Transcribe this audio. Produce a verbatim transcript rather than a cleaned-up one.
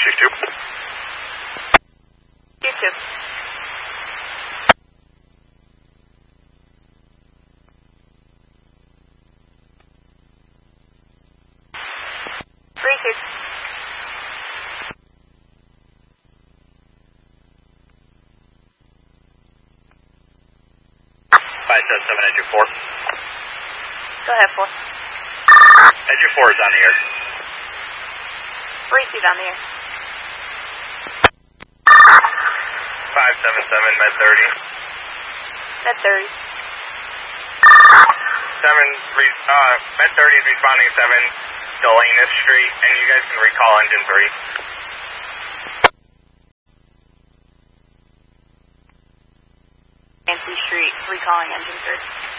Chief two. Chief two. Three two. five seven seven, engine four. Go ahead, four. Engine four is on the air. Three two on the air. five seven seven, med thirty. Med thirty. seven, uh, med thirty is responding seven, Delana Street, and you guys can recall engine three. Nancy Street, recalling engine three.